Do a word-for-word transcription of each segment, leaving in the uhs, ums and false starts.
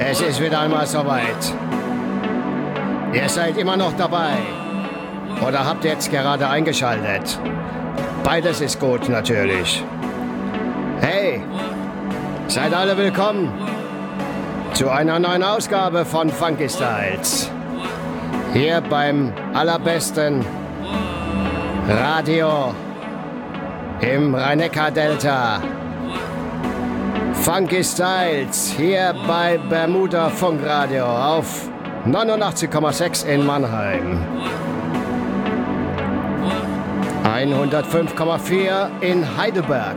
Es ist wieder einmal soweit. Ihr seid immer noch dabei. Oder habt jetzt gerade eingeschaltet? Beides ist gut natürlich. Hey, seid alle willkommen zu einer neuen Ausgabe von Funky Styles. Hier beim allerbesten Radio im Rhein-Neckar-Delta. Funky Styles hier bei Bermuda Funkradio auf neunundachtzig Komma sechs in Mannheim. hundertfünf Komma vier in Heidelberg.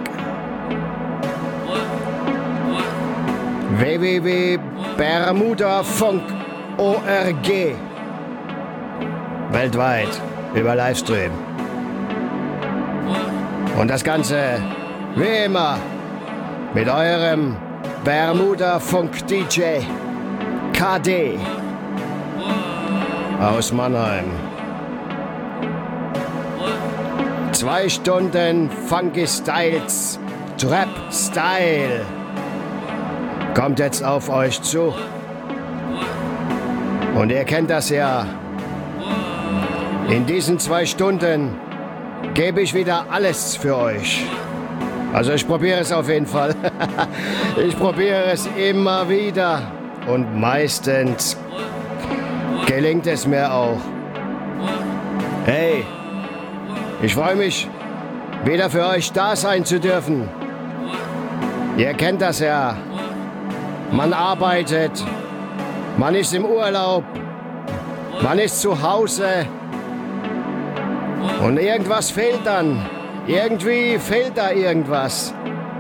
w w w punkt bermuda funk punkt org. Weltweit über Livestream. Und das Ganze wie immer mit eurem Bermuda Funk D J K D aus Mannheim. Zwei Stunden Funky Styles, Trap Style kommt jetzt auf euch zu. Und ihr kennt das ja. In diesen zwei Stunden gebe ich wieder alles für euch. Also ich probiere es auf jeden Fall. Ich probiere es immer wieder. Und meistens gelingt es mir auch. Hey, ich freue mich, wieder für euch da sein zu dürfen. Ihr kennt das ja. Man arbeitet, man ist im Urlaub, man ist zu Hause und irgendwas fehlt dann. Irgendwie fehlt da irgendwas.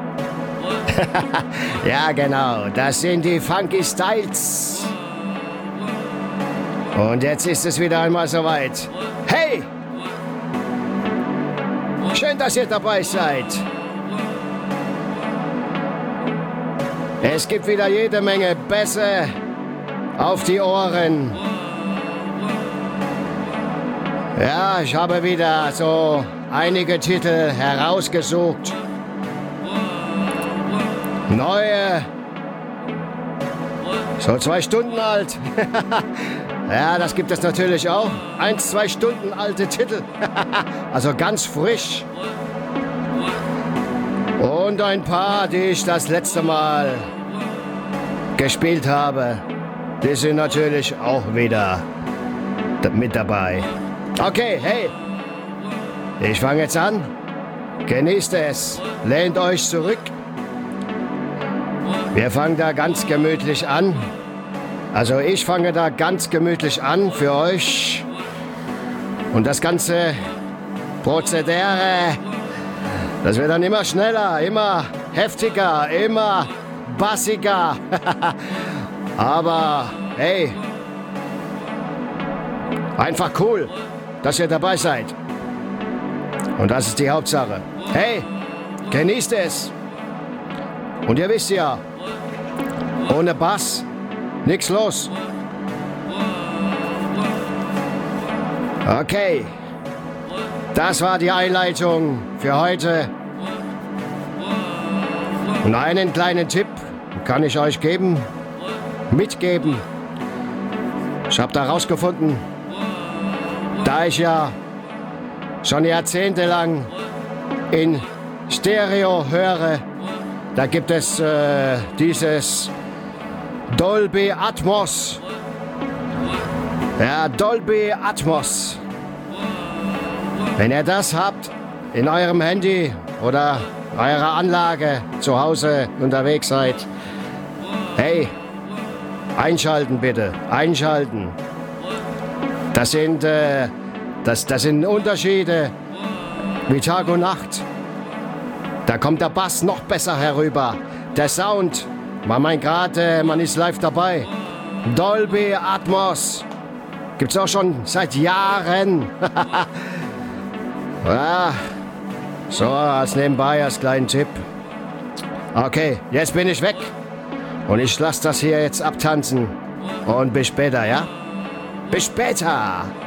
Ja, genau, das sind die Funky Styles. Und jetzt ist es wieder einmal soweit. Hey! Schön, dass ihr dabei seid. Es gibt wieder jede Menge Bässe auf die Ohren. Ja, ich habe wieder so einige Titel herausgesucht. Neue. So zwei Stunden alt. Ja, das gibt es natürlich auch. Eins, zwei Stunden alte Titel. Also ganz frisch. Und ein paar, die ich das letzte Mal gespielt habe. Die sind natürlich auch wieder mit dabei. Okay, hey. Ich fange jetzt an. Genießt es. Lehnt euch zurück. Wir fangen da ganz gemütlich an. Also ich fange da ganz gemütlich an für euch. Und das ganze Prozedere, das wird dann immer schneller, immer heftiger, immer bassiger. Aber hey, einfach cool, dass ihr dabei seid. Und das ist die Hauptsache. Hey, genießt es. Und ihr wisst ja, ohne Bass nichts los. Okay, das war die Einleitung für heute. Und einen kleinen Tipp kann ich euch geben, mitgeben. Ich habe da rausgefunden, da ich ja schon jahrzehntelang in Stereo höre, da gibt es äh, dieses Dolby Atmos. Ja, Dolby Atmos. Wenn ihr das habt in eurem Handy oder eurer Anlage zu Hause unterwegs seid, hey, einschalten bitte, einschalten. Das sind, äh, das, das sind Unterschiede wie Tag und Nacht. Da kommt der Bass noch besser herüber. Der Sound, man meint gerade, man ist live dabei. Dolby Atmos. Gibt's auch schon seit Jahren. Ja, so als nebenbei, als kleinen Tipp. Okay, jetzt bin ich weg. Und ich lasse das hier jetzt abtanzen. Und bis später, ja? Bis später!